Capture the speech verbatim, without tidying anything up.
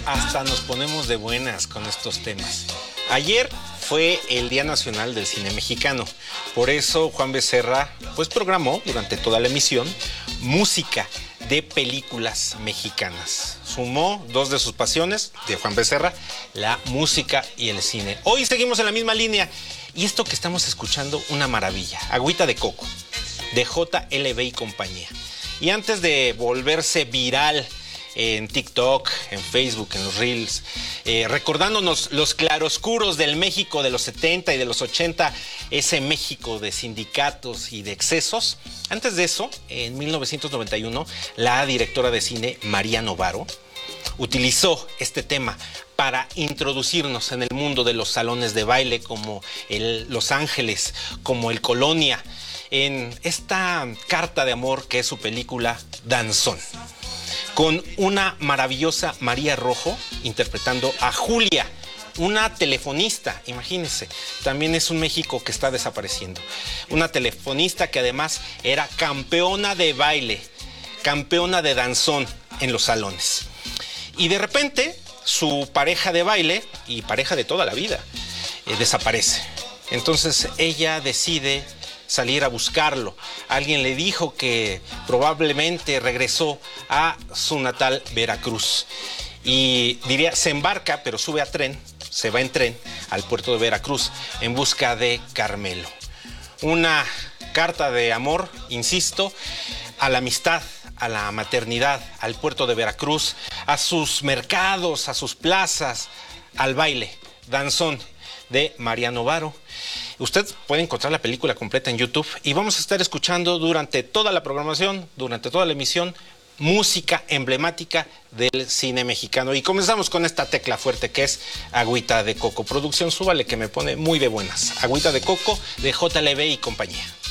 hasta nos ponemos de buenas con estos temas. Ayer fue el Día Nacional del Cine Mexicano. Por eso Juan Becerra pues programó durante toda la emisión música de películas mexicanas. Sumó dos de sus pasiones de Juan Becerra, la música y el cine. Hoy seguimos en la misma línea y esto que estamos escuchando, una maravilla. Agüita de Coco, de J L B y compañía. Y antes de volverse viral en TikTok, en Facebook, en los Reels, eh, recordándonos los claroscuros del México de los setenta y de los ochenta, ese México de sindicatos y de excesos. Antes de eso, en mil novecientos noventa y uno, la directora de cine María Novaro utilizó este tema para introducirnos en el mundo de los salones de baile como el Los Ángeles, como el Colonia, en esta carta de amor que es su película Danzón, con una maravillosa María Rojo interpretando a Julia, una telefonista, imagínense, también es un México que está desapareciendo. Una telefonista que además era campeona de baile, campeona de danzón en los salones. Y de repente su pareja de baile, y pareja de toda la vida, eh, desaparece. Entonces ella decide salir a buscarlo. Alguien le dijo que probablemente regresó a su natal Veracruz. Y diría, se embarca, pero sube a tren, se va en tren al puerto de Veracruz en busca de Carmelo. Una carta de amor, insisto, a la amistad, a la maternidad, al puerto de Veracruz, a sus mercados, a sus plazas, al baile, Danzón, de María Novaro. Usted puede encontrar la película completa en YouTube y vamos a estar escuchando durante toda la programación, durante toda la emisión, música emblemática del cine mexicano. Y comenzamos con esta tecla fuerte que es Agüita de Coco. Producción, súbale que me pone muy de buenas. Agüita de Coco de J L B y compañía.